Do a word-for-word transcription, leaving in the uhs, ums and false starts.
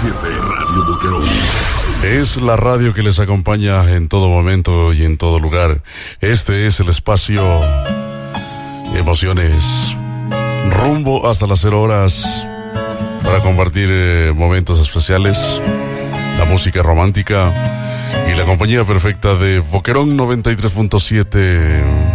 siete, Radio Boquerón. Es la radio que les acompaña en todo momento y en todo lugar. Este es el espacio Emociones. Rumbo hasta las cero horas para compartir eh, momentos especiales, la música romántica y la compañía perfecta de Boquerón noventa y tres punto siete.